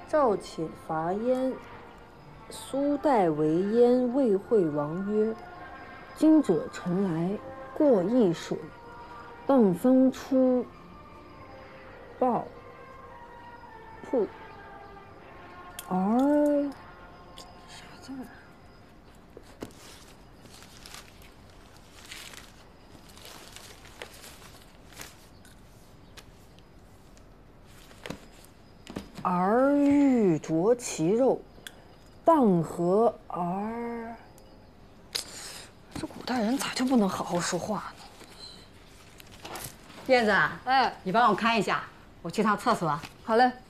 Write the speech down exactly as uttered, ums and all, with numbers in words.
赵且伐燕。苏代为燕，魏惠王曰：“今者臣来，过易水，迨风出暴瀑，而啥字儿？而欲啄其肉。” 傍河而，这古代人咋就不能好好说话呢？ 燕子， 哎， 你帮我看一下，我去趟厕所。 好嘞。